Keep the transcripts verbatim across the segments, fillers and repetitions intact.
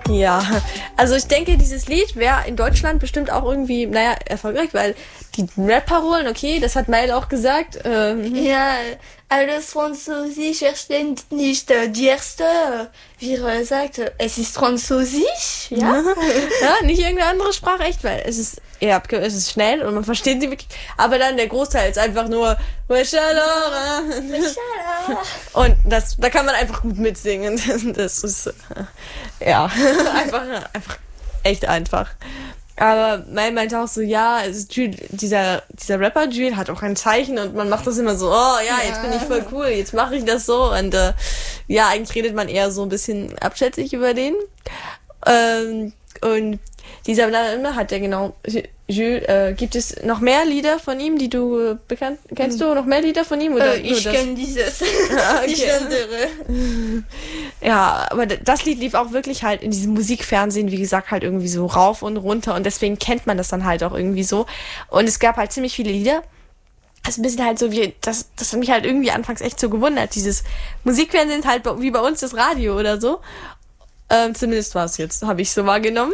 Ja, also ich denke, dieses Lied wäre in Deutschland bestimmt auch irgendwie, naja, erfolgreich, weil die Rap-Parolen, okay, das hat Mael auch gesagt. Ähm, Ja, alles Französisch versteht nicht äh, die erste, wie er sagt, es ist Französisch, ja. Ja, nicht irgendeine andere Sprache, echt, weil es ist eher abge- es ist schnell und man versteht sie wirklich, aber dann der Großteil ist einfach nur Weshalora. Und das, da kann man einfach gut mitsingen. Das ist, äh, ja, einfach, einfach, echt einfach. Aber Mael meinte auch so, ja, es ist Jules, dieser, dieser Rapper Jules hat auch ein Zeichen und man macht das immer so, oh ja, jetzt bin ich voll cool, jetzt mache ich das so und äh, ja, eigentlich redet man eher so ein bisschen abschätzig über den. Ähm, und dieser Name hat ja genau, Jules, äh, gibt es noch mehr Lieder von ihm, die du äh, bekannt, kennst du noch mehr Lieder von ihm? Oder äh, ich kenne dieses, ah, okay. nicht andere. Ja, aber das Lied lief auch wirklich halt in diesem Musikfernsehen, wie gesagt, halt irgendwie so rauf und runter und deswegen kennt man das dann halt auch irgendwie so. Und es gab halt ziemlich viele Lieder. Das ist ein bisschen halt so wie, das, das hat mich halt irgendwie anfangs echt so gewundert. Dieses Musikfernsehen ist halt wie bei uns das Radio oder so. Ähm, zumindest war es jetzt, habe ich so wahrgenommen.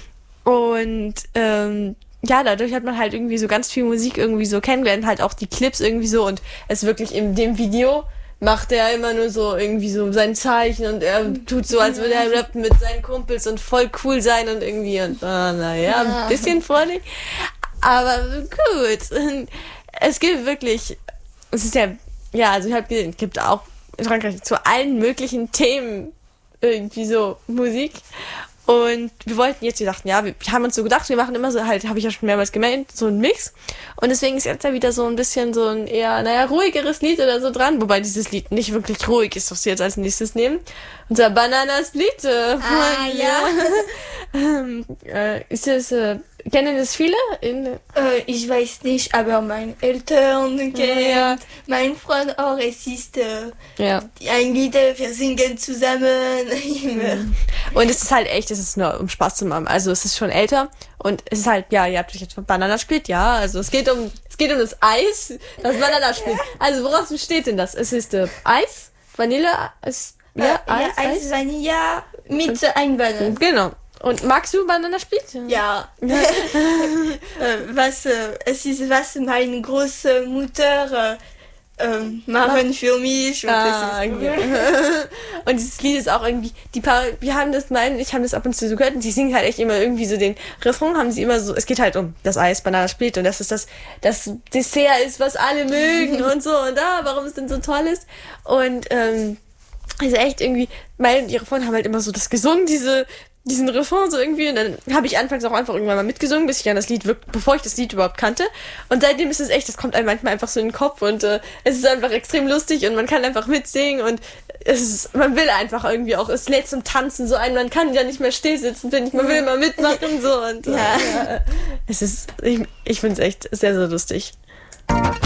Und ähm, ja, dadurch hat man halt irgendwie so ganz viel Musik irgendwie so kennengelernt, halt auch die Clips irgendwie so und es wirklich in dem Video macht er immer nur so irgendwie so sein Zeichen und er tut so, als würde er rappen mit seinen Kumpels und voll cool sein und irgendwie und oh, naja, ein bisschen freudig. Aber gut. Es gibt wirklich, es ist ja, ja, also ich habe gesehen, es gibt auch in Frankreich zu allen möglichen Themen irgendwie so Musik. Und wir wollten jetzt, wir dachten, ja, wir haben uns so gedacht, wir machen immer so, halt, habe ich ja schon mehrmals gemeint, so ein Mix. Und deswegen ist jetzt da wieder so ein bisschen so ein eher, naja, ruhigeres Lied oder so dran. Wobei dieses Lied nicht wirklich ruhig ist, was wir jetzt als nächstes nehmen. Unser Banana Split. Äh, Ah, ja. ähm, äh, ist das, äh, kennen das viele? In, äh, ich weiß nicht, aber meine Eltern kennen, ja. mein Freund auch, es ist äh, ja. ein Lied, wir singen zusammen. Und es ist halt echt, es ist nur um Spaß zu machen. Also es ist schon älter und es ist halt, ja, ihr habt euch jetzt von Banana Split, ja, also es geht um, es geht um das Eis, das Banana Split. Also woraus besteht denn das? Es ist äh, Eis, Vanille, es, ja, äh, Eis, ja, Eis. Eis, Vanilla mit Einbannen. Genau. Und magst du Banana Split? Ja. äh, was, äh, es ist, was meine große Mutter äh, Ähm, machen für mich und ah, das ist okay. Und dieses Lied ist auch irgendwie, die paar, wir haben das mal, ich habe das ab und zu so gehört und sie singen halt echt immer irgendwie so den Refrain, haben sie immer so, es geht halt um das Eis, Banana Split und das ist das, das Dessert ist, was alle mögen und so und da, ah, warum es denn so toll ist und ähm, also echt irgendwie, meine und ihre Freunde haben halt immer so das gesungen, diese diesen Refrain so irgendwie und dann habe ich anfangs auch einfach irgendwann mal mitgesungen, bis ich an das Lied wirklich, bevor ich das Lied überhaupt kannte und seitdem ist es echt, das kommt einem manchmal einfach so in den Kopf und äh, es ist einfach extrem lustig und man kann einfach mitsingen und es ist, man will einfach irgendwie auch, es lädt zum Tanzen so ein, man kann ja nicht mehr still sitzen, finde ich, man will immer mitmachen so und äh, ja. ja, es ist, ich, ich finde es echt sehr, sehr lustig.